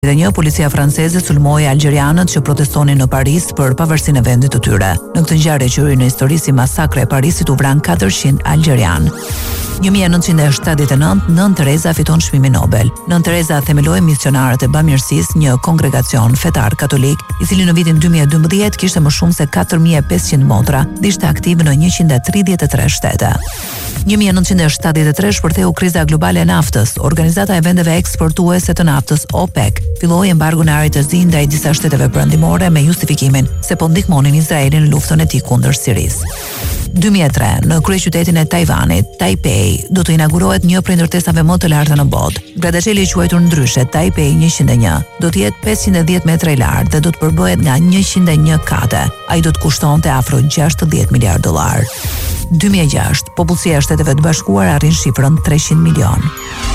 2021 policia franceze sulmoi algjerianët që protestonin në Paris për pavarësinë e vendit të tyre. Në këtë ngjarje që hyn në histori si masakre e Parisit u vran 400 algjerian. 1979, Nën Tereza fiton çmimin Nobel. Nën Tereza themeloi misionarët e bamirësisë, një kongregacion fetar katolik, i cili në vitin 2012 kishte më shumë se 4500 motra dhe ishte aktiv në 133 shtete. 1973 shpërtheu kriza globale e naftës. Organizata e vendeve eksportuese të naftës OPEC filloi embargun e ajrit të zi ndaj disa shteteve perëndimore me justifikimin se po ndihmonin Izraelin në luftën e tij kundër Sirisë. 2003, në kryeqytetin e Tajvanit, Taipei, do të inaugurohet një prej ndërtesave më të larta në botë. Grattacieli i quajtur ndryshe Taipei 101 do të jetë 510 metra i lartë dhe do të përbëhet nga 101 kate. Ai do të kushtonte afro 60 miliard dollar. 2006, popullsia e Shteteve të Bashkuara arrin shifrën 300 milion.